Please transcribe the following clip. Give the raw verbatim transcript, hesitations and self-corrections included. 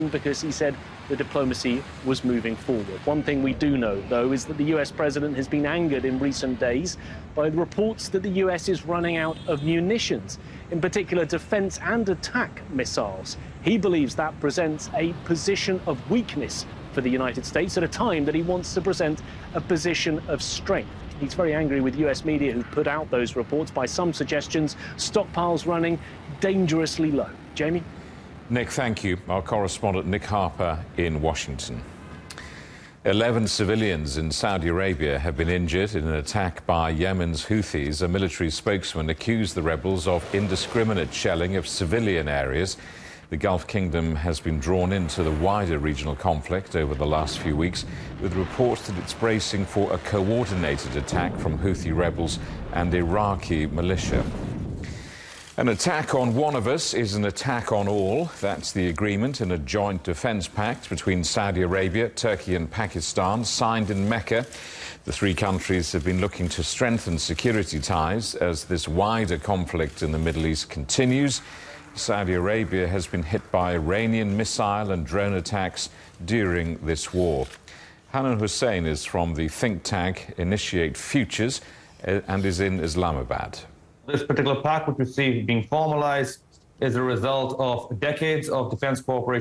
because he said the diplomacy was moving forward. One thing we do know, though, is that the U S president has been angered in recent days by the reports that the U S is running out of munitions, in particular defense and attack missiles. He believes that presents a position of weakness for the United States at a time that he wants to present a position of strength. He's very angry with U S media who put out those reports. By some suggestions, stockpiles running dangerously low. Jamie? Nick, thank you. Our correspondent Nick Harper in Washington. Eleven civilians in Saudi Arabia have been injured in an attack by Yemen's Houthis. A military spokesman accused the rebels of indiscriminate shelling of civilian areas. The Gulf Kingdom has been drawn into the wider regional conflict over the last few weeks, with reports that it's bracing for a coordinated attack from Houthi rebels and Iraqi militia. An attack on one of us is an attack on all. That's the agreement in a joint defence pact between Saudi Arabia, Turkey and Pakistan, signed in Mecca. The three countries have been looking to strengthen security ties as this wider conflict in the Middle East continues. Saudi Arabia has been hit by Iranian missile and drone attacks during this war. Hanan Hussein is from the think tank Initiate Futures and is in Islamabad. This particular pact, which we see being formalized, is a result of decades of defense cooperation